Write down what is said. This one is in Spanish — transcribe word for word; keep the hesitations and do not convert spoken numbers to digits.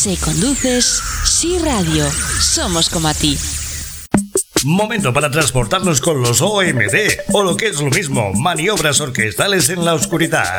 Si conduces, sí radio. Somos como a ti. Momento para transportarnos con los O M D, o lo que es lo mismo, maniobras orquestales en la oscuridad.